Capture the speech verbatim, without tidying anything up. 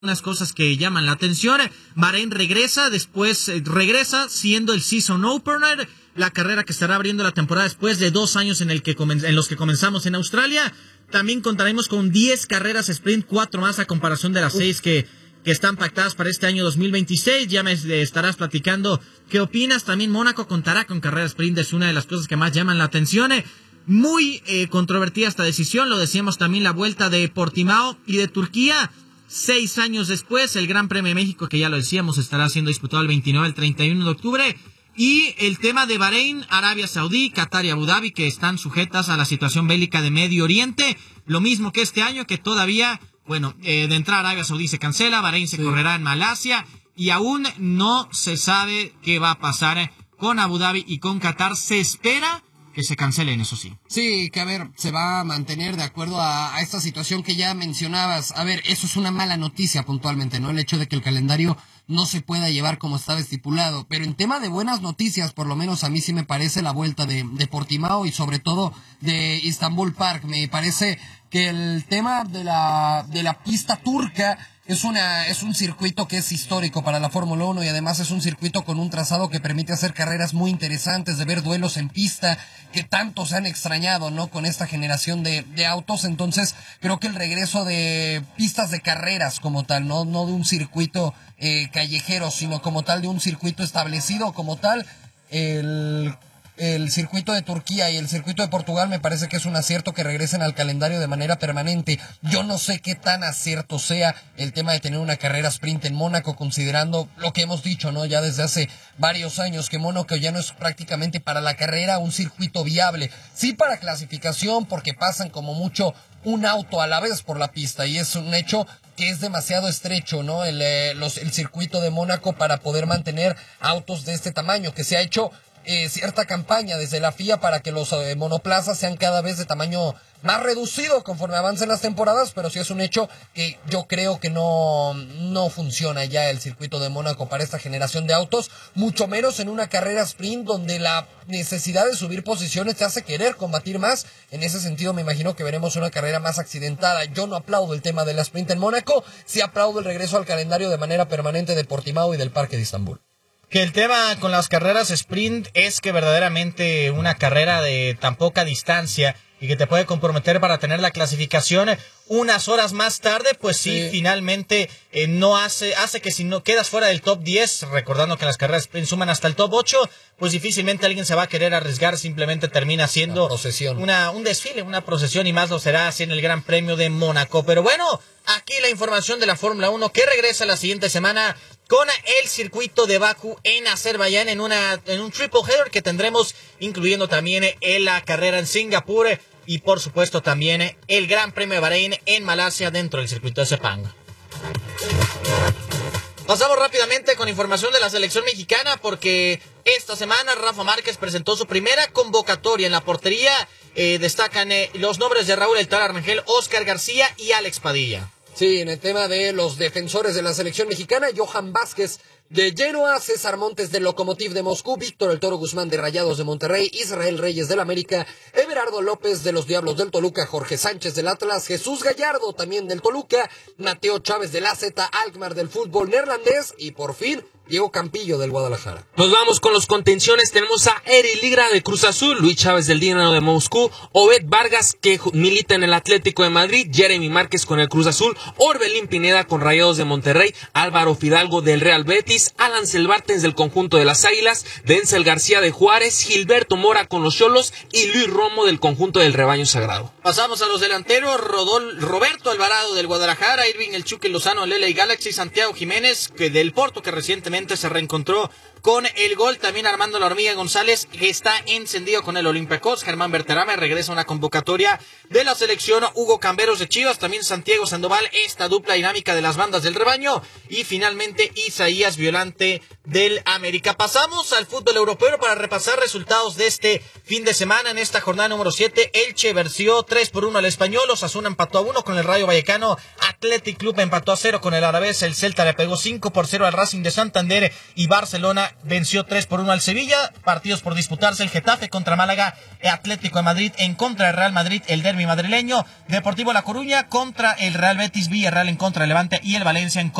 unas cosas que llaman la atención. Bahrein regresa, después eh, regresa siendo el Season Opener, la carrera que estará abriendo la temporada después de dos años en, el que comen- en los que comenzamos en Australia. También contaremos con diez carreras sprint, cuatro más a comparación de las seis que, que están pactadas para este año dos mil veintiséis. Ya me eh, estarás platicando qué opinas. También Mónaco contará con carrera sprint, es una de las cosas que más llaman la atención. Eh, muy eh, controvertida esta decisión, lo decíamos también la vuelta de Portimao y de Turquía. Seis años después, el Gran Premio de México, que ya lo decíamos, estará siendo disputado el veintinueve al treinta y uno de octubre. Y el tema de Bahrein, Arabia Saudí, Qatar y Abu Dhabi, que están sujetas a la situación bélica de Medio Oriente. Lo mismo que este año, que todavía, bueno, eh, de entrar Arabia Saudí se cancela, Bahrein se sí. correrá en Malasia. Y aún no se sabe qué va a pasar con Abu Dhabi y con Qatar. Se espera que se cancelen, eso sí. Sí, que a ver, se va a mantener de acuerdo a, a esta situación que ya mencionabas. A ver, eso es una mala noticia puntualmente, ¿no? El hecho de que el calendario no se pueda llevar como estaba estipulado. Pero en tema de buenas noticias, por lo menos a mí sí me parece la vuelta de, de Portimao y sobre todo de Istanbul Park. Me parece que el tema de la, de la pista turca es una es un circuito que es histórico para la Fórmula uno y además es un circuito con un trazado que permite hacer carreras muy interesantes, de ver duelos en pista que tanto se han extrañado, ¿no? Con esta generación de, de autos. Entonces creo que el regreso de pistas de carreras como tal, no, no de un circuito eh, callejero, sino como tal de un circuito establecido como tal, el... El circuito de Turquía y el circuito de Portugal me parece que es un acierto que regresen al calendario de manera permanente. Yo no sé qué tan acierto sea el tema de tener una carrera sprint en Mónaco, considerando lo que hemos dicho, ¿no? Ya desde hace varios años que Mónaco ya no es prácticamente para la carrera un circuito viable. Sí para clasificación, porque pasan como mucho un auto a la vez por la pista y es un hecho que es demasiado estrecho, ¿no? El, eh, los, el circuito de Mónaco para poder mantener autos de este tamaño, que se ha hecho Eh, cierta campaña desde la F I A para que los eh, monoplazas sean cada vez de tamaño más reducido conforme avancen las temporadas, pero sí es un hecho que yo creo que no, no funciona ya el circuito de Mónaco para esta generación de autos, mucho menos en una carrera sprint donde la necesidad de subir posiciones te hace querer combatir más. En ese sentido me imagino que veremos una carrera más accidentada. Yo no aplaudo el tema de la sprint en Mónaco, sí aplaudo el regreso al calendario de manera permanente de Portimao y del Parque de Istambul. Que el tema con las carreras sprint es que verdaderamente una carrera de tan poca distancia y que te puede comprometer para tener la clasificación unas horas más tarde, pues sí, sí. finalmente eh, no hace hace que si no quedas fuera del top diez, recordando que las carreras sprint suman hasta el top ocho, pues difícilmente alguien se va a querer arriesgar, simplemente termina siendo una, un desfile, una procesión, y más lo será así en el Gran Premio de Mónaco. Pero bueno, aquí la información de la Fórmula uno que regresa la siguiente semana con el circuito de Bakú en Azerbaiyán en una en un triple header que tendremos, incluyendo también en la carrera en Singapur y por supuesto también el Gran Premio de Bahrein en Malasia dentro del circuito de Sepang. Pasamos rápidamente con información de la selección mexicana porque esta semana Rafa Márquez presentó su primera convocatoria en la portería. Eh, destacan eh, los nombres de Raúl El Tala Rangel, Oscar García y Alex Padilla. Sí, en el tema de los defensores de la selección mexicana, Johan Vázquez de Genoa, César Montes del Lokomotiv de Moscú, Víctor El Toro Guzmán de Rayados de Monterrey, Israel Reyes del América, Everardo López de los Diablos del Toluca, Jorge Sánchez del Atlas, Jesús Gallardo también del Toluca, Mateo Chávez del A Z, Alkmaar del fútbol neerlandés y por fin Diego Campillo del Guadalajara. Nos vamos con los contenciones. Tenemos a Eri Ligra de Cruz Azul, Luis Chávez del Dinamo de Moscú, Obed Vargas que milita en el Atlético de Madrid, Jeremy Márquez con el Cruz Azul, Orbelín Pineda con Rayados de Monterrey, Álvaro Fidalgo del Real Betis, Alan Celbartens del conjunto de las Águilas, Denzel García de Juárez, Gilberto Mora con los Xolos y Luis Romo del conjunto del Rebaño Sagrado. Pasamos a los delanteros. Rodol, Roberto Alvarado del Guadalajara, Irving El Chucky Lozano del L A Galaxy, Santiago Jiménez que del Porto, que recientemente se reencontró con el gol, también Armando La Hormiga González, que está encendido con el Olympiacos, Germán Berterame regresa a una convocatoria de la selección, Hugo Camberos de Chivas, también Santiago Sandoval, esta dupla dinámica de las bandas del rebaño, y finalmente Isaías Violante del América. Pasamos al fútbol europeo para repasar resultados de este fin de semana. En esta jornada número siete, Elche venció tres por uno al Español, Osasuna empató a uno con el Rayo Vallecano, Athletic Club empató a cero con el Alavés, el Celta le pegó cinco por cero al Racing de Santander y Barcelona España venció tres por uno al Sevilla. Partidos por disputarse: el Getafe contra Málaga, Atlético de Madrid en contra del Real Madrid, el derbi madrileño, Deportivo La Coruña contra el Real Betis, Villarreal en contra del Levante y el Valencia en contra